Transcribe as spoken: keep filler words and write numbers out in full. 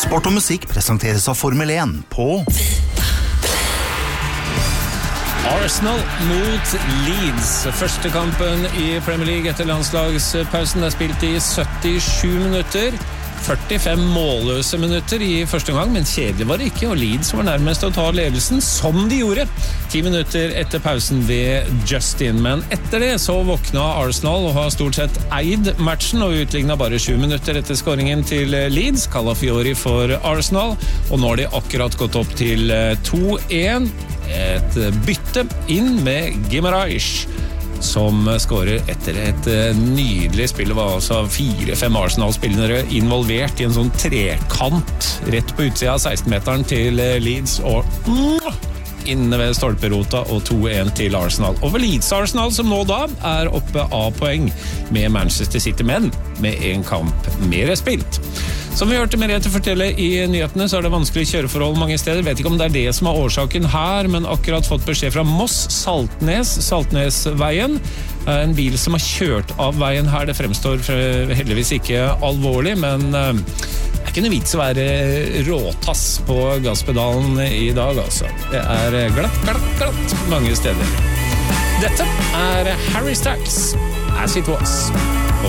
Sport og musikk presenteres av Formel en på Arsenal mot Leeds. Første kampen i Premier League etter landslagspausen er spilt i syttisju minutter. førtifem målløse minutter i første gang, men kjedelig var det ikke, og Leeds var nærmest å ta ledelsen, som de gjorde. Ti minutter etter pausen ved Justin, men etter det så våkna Arsenal og har stort sett eid matchen, og utlignet bare sju minutter etter skåringen til Leeds, Calafiori for Arsenal, og nå har de akkurat gått opp til to en. Et bytte inn med Guimaraes, som skårer etter et nydelig spill. Det var altså fire-fem Arsenal-spillere involvert i en sånn trekant rett på utsida av seksten-meteren til Leeds, og inne ved stolperota, og to en til Arsenal. Og for Leeds Arsenal, som nå da er oppe av poeng med Manchester City, men med en kamp mer spilt. Som vi hørte Merete fortelle i nyhetene, så er det vanskelig kjøreforhold mange steder. Vet ikke om det er det som er årsaken her, men akkurat fått beskjed fra Moss, Saltnes, Saltnesveien. En bil som har kjørt av veien her, det fremstår heldigvis ikke alvorlig, men det er ikke noe vits å være råtass på gasspedalen i dag, altså. Det er glatt, glatt, glatt mange steder. Dette er Harry Styles, As It Was, på